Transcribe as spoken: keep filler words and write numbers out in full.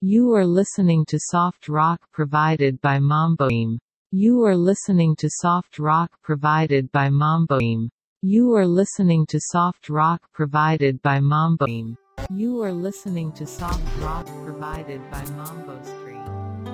You are listening to soft rock provided by Mamboim. You are listening to soft rock provided by Mamboim. You are listening to soft rock provided by Mamboim. You are listening to soft rock provided by Mambo's